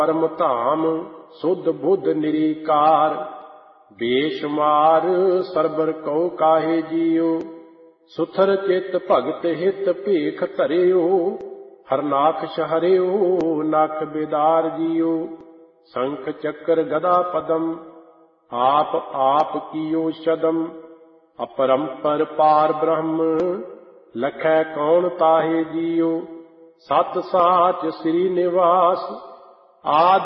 ਪਰਮ ਧਾਮ ਸੁਧ ਬੁੱਧ ਨਿਰੀਕਾਰ। ਬੇਸ਼ੁਮਾਰ ਸਰਬਰ ਕਉ ਕਾਹੇ ਜੀਉ, ਸੁਥਰ ਚਿਤ ਭਗਤ ਹਿਤ ਭੇਖ ਧਰਿਓ। ਹਰਨਾਖਸ਼ ਹਰਿਓ ਨਖ ਬਿਦਾਰ ਜੀਉ, ਸੰਖ ਚੱਕਰ ਗਦਾ ਪਦਮ ਆਪ ਆਪ ਕੀਓ ਸ਼ਦਮ। ਅਪਰੰਪਰ ਪਾਰ ਬ੍ਰਹਮ ਲਖੈ ਕੌਣ ਤਾਹੇ ਜੀਉ, ਸਤ ਸਾਚ ਸ੍ਰੀ ਨਿਵਾਸ ਆਦ